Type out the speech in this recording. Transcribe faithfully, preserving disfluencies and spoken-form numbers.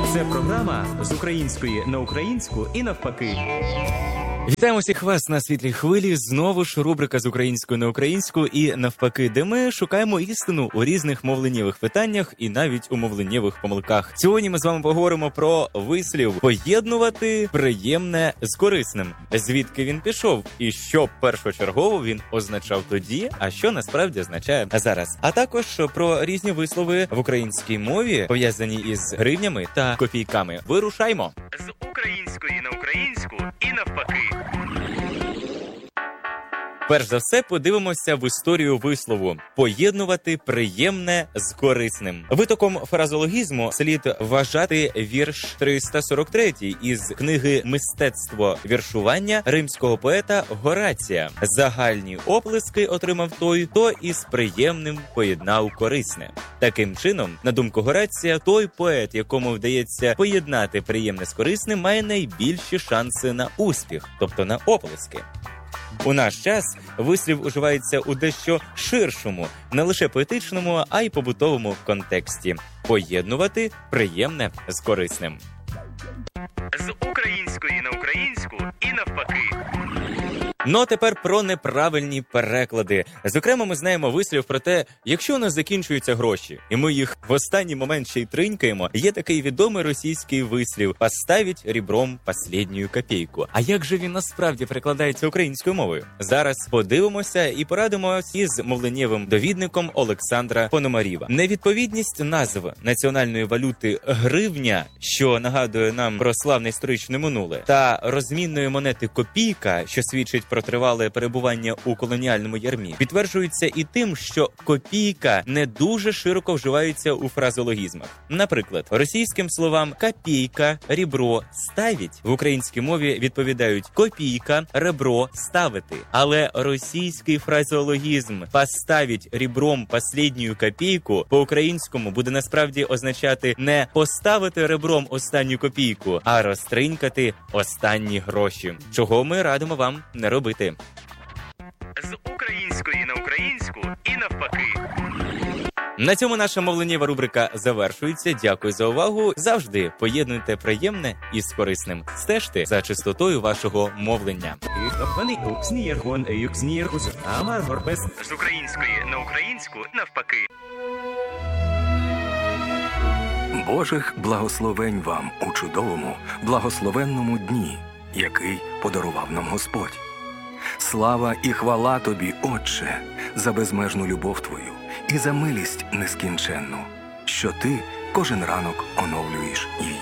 Це програма з української на українську і навпаки. Вітаємо всіх вас на світлій хвилі. Знову ж рубрика з української на українську і навпаки, де ми шукаємо істину у різних мовленнєвих питаннях і навіть у мовленнєвих помилках. Сьогодні ми з вами поговоримо про вислів «поєднувати приємне з корисним». Звідки він пішов і що першочергово він означав тоді, а що насправді означає зараз. А також про різні вислови в українській мові, пов'язані із гривнями та копійками. Вирушаймо! З української на українську і навпаки. Перш за все, подивимося в історію вислову «поєднувати приємне з корисним». Витоком фразеологізму слід вважати вірш триста сорок три із книги «Мистецтво віршування» римського поета Горація. Загальні оплески отримав той, хто із приємним поєднав корисне. Таким чином, на думку Горація, той поет, якому вдається поєднати приємне з корисним, має найбільші шанси на успіх, тобто на оплески. У наш час вислів уживається у дещо ширшому, не лише поетичному, а й побутовому контексті. Поєднувати приємне з корисним. З української на українську і навпаки. Ну а тепер про неправильні переклади. Зокрема, ми знаємо вислів про те, якщо у нас закінчуються гроші, і ми їх в останній момент ще й тринькаємо, є такий відомий російський вислів «поставить ребром последнюю копійку». А як же він насправді перекладається українською мовою? Зараз подивимося і порадимося із мовленнєвим довідником Олександра Пономарєва. Невідповідність назв національної валюти гривня, що нагадує нам про славне історичне минуле, та розмінної монети копійка, що свідчить про тривале перебування у колоніальному ярмі, підтверджується і тим, що копійка не дуже широко вживається у фразеологізмах. Наприклад, російським словам «копійка», «ребро», «ставить» в українській мові відповідають «копійка», «ребро», «ставити». Але російський фразеологізм «поставить ребром последнюю копійку» по-українському буде насправді означати не «поставити ребром останню копійку», а «розтринькати останні гроші», чого ми радимо вам не робити. З української на українську і навпаки. На цьому наша мовленнєва рубрика завершується. Дякую за увагу. Завжди поєднуйте приємне із корисним. Стежте за чистотою вашого мовлення. З української на українську навпаки. Божих благословень вам у чудовому, благословенному дні, який подарував нам Господь. Слава і хвала Тобі, Отче, за безмежну любов Твою і за милість нескінченну, що Ти кожен ранок оновлюєш її.